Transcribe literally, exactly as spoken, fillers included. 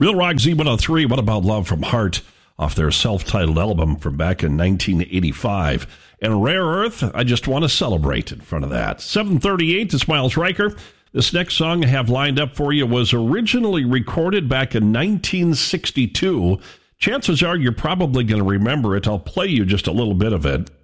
Real Rock Z one oh three, What About Love from Heart, off their self-titled album from back in nineteen eighty-five. And Rare Earth, I Just Want to Celebrate in front of that. seven thirty-eight, it's Miles Riker. This next song I have lined up for you was originally recorded back in nineteen sixty-two. Chances are you're probably going to remember it. I'll play you just a little bit of it.